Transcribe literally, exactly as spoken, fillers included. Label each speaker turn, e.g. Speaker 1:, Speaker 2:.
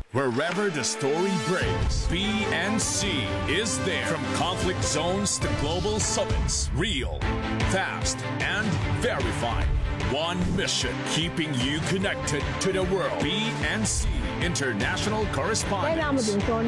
Speaker 1: Wherever the story breaks, B N C is there. From conflict zones to global summits, real, fast, and verified. One mission, keeping you connected to the world. B N C International
Speaker 2: 可以让我们
Speaker 1: Correspondence.
Speaker 2: 比如说